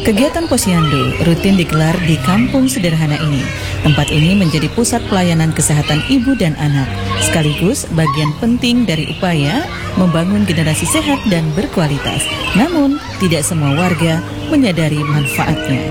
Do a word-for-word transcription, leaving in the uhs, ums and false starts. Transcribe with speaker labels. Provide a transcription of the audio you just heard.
Speaker 1: Kegiatan Posyandu rutin digelar di kampung sederhana ini. Tempat ini menjadi pusat pelayanan kesehatan ibu dan anak, sekaligus bagian penting dari upaya membangun generasi sehat dan berkualitas. Namun, tidak semua warga menyadari manfaatnya.